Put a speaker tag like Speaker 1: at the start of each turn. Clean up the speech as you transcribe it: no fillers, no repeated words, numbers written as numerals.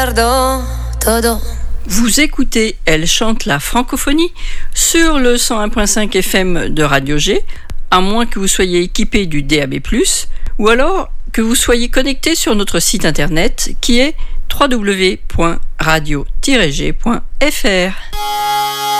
Speaker 1: Vous écoutez Elle chante la francophonie sur le 101.5 FM de Radio G, à moins que vous soyez équipé du DAB+, ou alors que vous soyez connecté sur notre site internet qui est www.radio-g.fr.